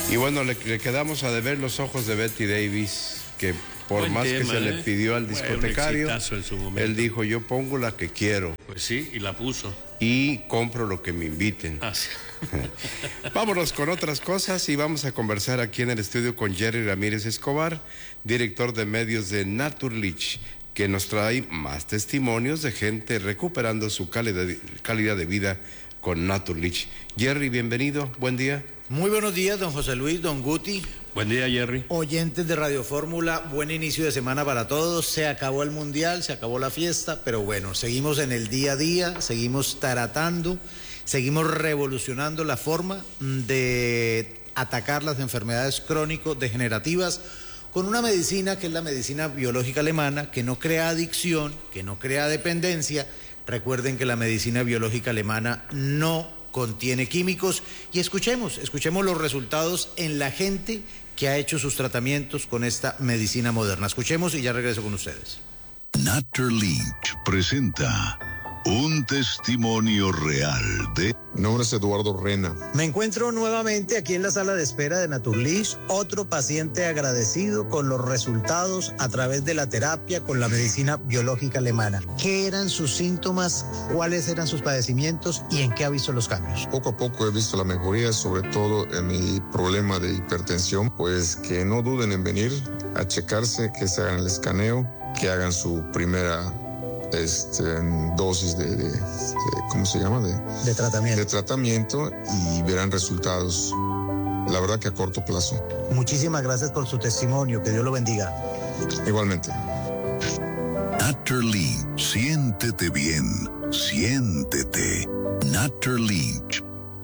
Y bueno, le quedamos a deber los ojos de Betty Davis, que por Buen más tema, que se le pidió al discotecario, en su momento. él dijo, yo pongo la que quiero. Pues sí, y la puso. Y compro lo que me inviten. Ah, sí. Vámonos con otras cosas y vamos a conversar aquí en el estudio con Jerry Ramírez Escobar, director de medios de Naturlich, que nos trae más testimonios de gente recuperando su calidad de vida con Naturlich. Jerry, bienvenido, buen día. Muy buenos días, don José Luis, don Guti. Buen día, Jerry. Oyentes de Radio Fórmula, buen inicio de semana para todos. Se acabó el Mundial, se acabó la fiesta, pero bueno, seguimos en el día a día, seguimos tratando, seguimos revolucionando la forma de atacar las enfermedades crónico-degenerativas con una medicina que es la medicina biológica alemana, que no crea adicción, que no crea dependencia. Recuerden que la medicina biológica alemana no contiene químicos y escuchemos los resultados en la gente que ha hecho sus tratamientos con esta medicina moderna. Escuchemos y ya regreso con ustedes. Naturlich presenta un testimonio real de... Mi nombre es Eduardo Rena. Me encuentro nuevamente aquí en la sala de espera de Naturlich, otro paciente agradecido con los resultados a través de la terapia con la medicina biológica alemana. ¿Qué eran sus síntomas? ¿Cuáles eran sus padecimientos? ¿Y en qué ha visto los cambios? Poco a poco he visto la mejoría, sobre todo en mi problema de hipertensión. Pues que no duden en venir a checarse, que se hagan el escaneo, que hagan su primera dosis de ¿cómo se llama? De tratamiento. De tratamiento y verán resultados, la verdad que a corto plazo. Muchísimas gracias por su testimonio, que Dios lo bendiga. Igualmente. Naturlich, siéntete bien, siéntete. Naturlich.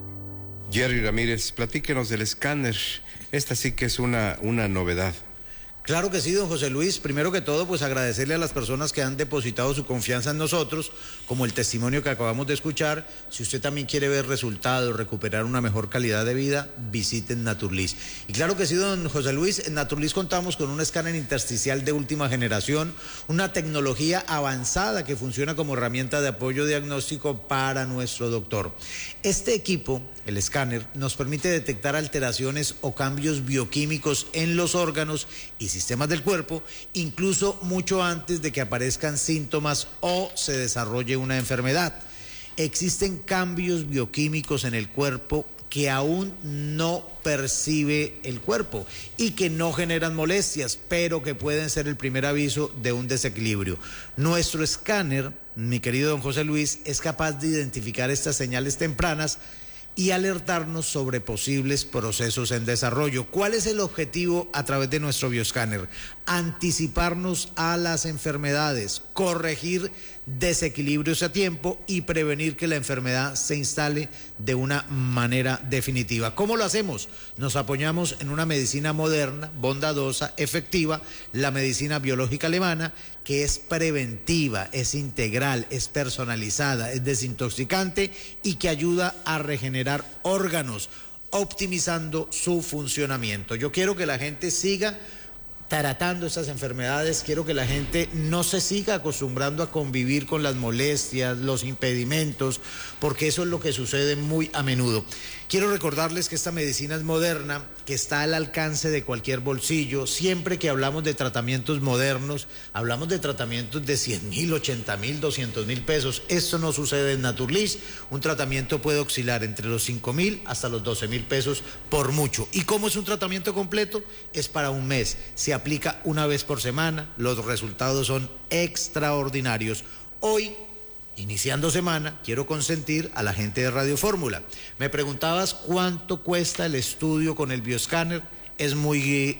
Jerry Ramírez, platíquenos del escáner. Esta sí que es una novedad. Claro que sí, don José Luis. Primero que todo, pues agradecerle a las personas que han depositado su confianza en nosotros, como el testimonio que acabamos de escuchar. Si usted también quiere ver resultados, recuperar una mejor calidad de vida, visiten Naturlich. Y claro que sí, don José Luis, en Naturlich contamos con un escáner intersticial de última generación, una tecnología avanzada que funciona como herramienta de apoyo diagnóstico para nuestro doctor. Este equipo, el escáner, nos permite detectar alteraciones o cambios bioquímicos en los órganos y sistemas del cuerpo, incluso mucho antes de que aparezcan síntomas o se desarrolle una enfermedad. Existen cambios bioquímicos en el cuerpo que aún no percibe el cuerpo y que no generan molestias, pero que pueden ser el primer aviso de un desequilibrio. Nuestro escáner, mi querido don José Luis, es capaz de identificar estas señales tempranas y alertarnos sobre posibles procesos en desarrollo. ¿Cuál es el objetivo a través de nuestro bioscáner? Anticiparnos a las enfermedades, corregir desequilibrios a tiempo y prevenir que la enfermedad se instale de una manera definitiva. ¿Cómo lo hacemos? Nos apoyamos en una medicina moderna, bondadosa, efectiva, la medicina biológica alemana, que es preventiva, es integral, es personalizada, es desintoxicante y que ayuda a regenerar órganos, optimizando su funcionamiento. Yo quiero que la gente siga tratando estas enfermedades, quiero que la gente no se siga acostumbrando a convivir con las molestias, los impedimentos, porque eso es lo que sucede muy a menudo. Quiero recordarles que esta medicina es moderna, que está al alcance de cualquier bolsillo. Siempre que hablamos de tratamientos modernos, hablamos de tratamientos de 100,000, 80,000, 200,000 pesos. Esto no sucede en Naturlich. Un tratamiento puede oscilar entre los 5,000 hasta los 12,000 pesos por mucho. ¿Y cómo es un tratamiento completo? Es para un mes. Se aplica una vez por semana. Los resultados son extraordinarios. Hoy, iniciando semana, quiero consentir a la gente de Radio Fórmula. Me preguntabas cuánto cuesta el estudio con el bioscáner. Es muy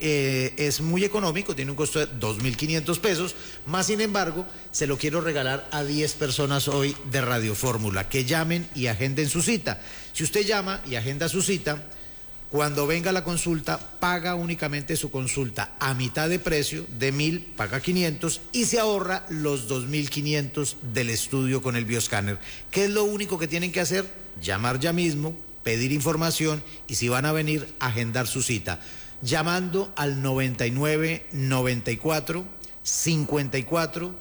económico, tiene un costo de 2,500 pesos, más sin embargo, se lo quiero regalar a 10 personas hoy de Radio Fórmula, que llamen y agenden su cita. Si usted llama y agenda su cita, cuando venga la consulta, paga únicamente su consulta a mitad de precio, de 1,000, paga 500 y se ahorra los 2,500 del estudio con el bioscáner. ¿Qué es lo único que tienen que hacer? Llamar ya mismo, pedir información y si van a venir, agendar su cita. Llamando al 99 94 54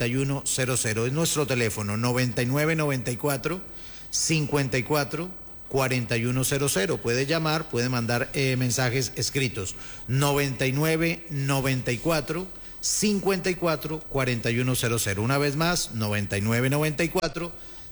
4100. Es nuestro teléfono, 99 94 54 4100. Puede llamar, puede mandar mensajes escritos. 9994 54 4100. Una vez más, 9994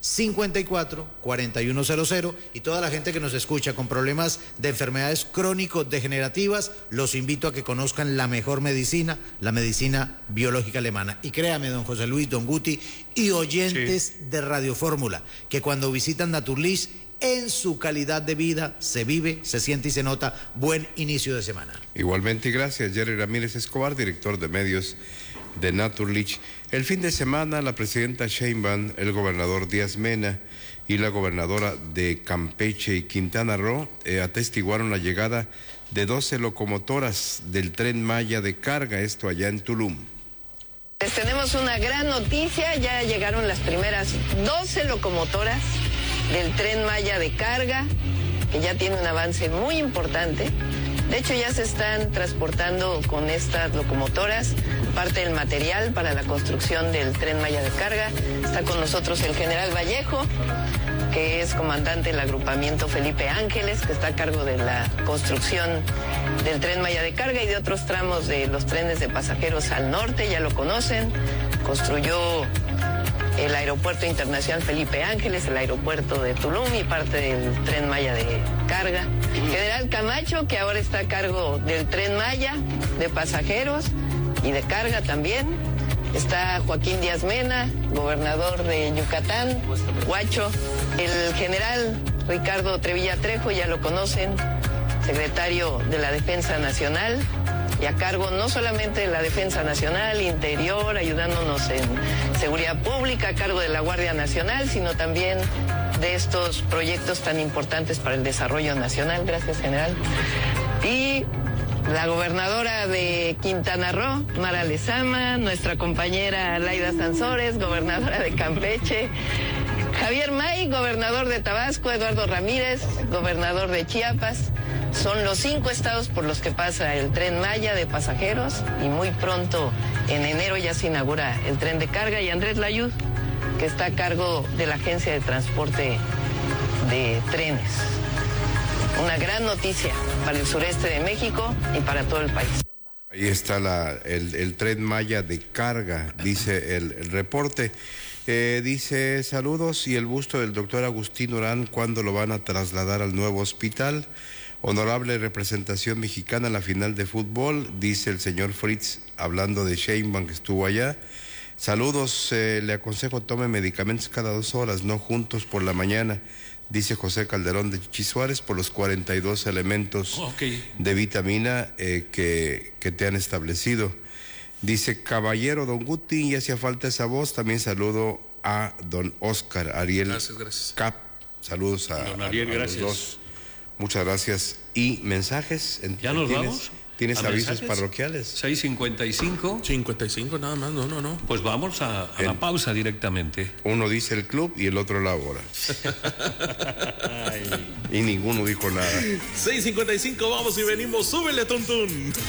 54 4100. Y toda la gente que nos escucha con problemas de enfermedades crónico-degenerativas, los invito a que conozcan la mejor medicina, la medicina biológica alemana. Y créame, don José Luis, don Guti y oyentes de Radio Fórmula, que cuando visitan Naturlich, en su calidad de vida se vive, se siente y se nota buen inicio de semana. Igualmente, gracias, Jerry Ramírez Escobar, director de medios de Naturlich. El fin de semana, la presidenta Sheinbaum, el gobernador Díaz Mena y la gobernadora de Campeche y Quintana Roo atestiguaron la llegada de 12 locomotoras del Tren Maya de carga, esto allá en Tulum. Les tenemos una gran noticia, ya llegaron las primeras 12 locomotoras del Tren Maya de carga, que ya tiene un avance muy importante. De hecho, ya se están transportando con estas locomotoras parte del material para la construcción del Tren Maya de carga. Está con nosotros el general Vallejo, que es comandante del agrupamiento Felipe Ángeles, que está a cargo de la construcción del Tren Maya de carga y de otros tramos de los trenes de pasajeros al norte, ya lo conocen. Construyó el Aeropuerto Internacional Felipe Ángeles, el aeropuerto de Tulum y parte del Tren Maya de carga. General Camacho, que ahora está a cargo del Tren Maya de pasajeros y de carga también. Está Joaquín Díaz Mena, gobernador de Yucatán, Huacho. El general Ricardo Trevilla Trejo, ya lo conocen, secretario de la Defensa Nacional, y a cargo no solamente de la Defensa Nacional, Interior, ayudándonos en seguridad pública, a cargo de la Guardia Nacional, sino también de estos proyectos tan importantes para el desarrollo nacional. Gracias, general. Y la gobernadora de Quintana Roo, Mara Lezama, nuestra compañera Laida Sansores, gobernadora de Campeche, Javier May, gobernador de Tabasco, Eduardo Ramírez, gobernador de Chiapas. Son los 5 estados por los que pasa el Tren Maya de pasajeros y muy pronto, en enero, ya se inaugura el tren de carga. Y Andrés Layud, que está a cargo de la Agencia de Transporte de Trenes. Una gran noticia para el sureste de México y para todo el país. Ahí está el Tren Maya de carga, dice el reporte. Dice, saludos y el busto del doctor Agustín Urán, ¿cuándo lo van a trasladar al nuevo hospital? Honorable representación mexicana en la final de fútbol, dice el señor Fritz, hablando de Sheinbaum, que estuvo allá. Saludos, le aconsejo tome medicamentos cada 2 horas, no juntos por la mañana, dice José Calderón de Chichi Suárez, por los 42 elementos de vitamina que te han establecido. Dice, caballero don Guti, y hacía falta esa voz. También saludo a don Oscar Ariel. Gracias. Cap. Saludos a, don Ariel, gracias. Los dos. Muchas gracias. ¿Y mensajes? ¿Ya nos vamos? ¿Tienes avisos mensajes? Parroquiales? 6:55. 55 nada más, no. Pues vamos a la pausa directamente. Uno dice el club y el otro la hora. Y ninguno dijo nada. 6:55, vamos y venimos. Súbele, Tuntún.